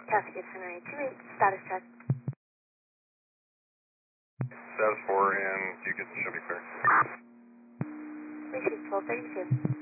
Cassie Gibson 928, status check. Status 4 and you get should be clear. Receive 1232.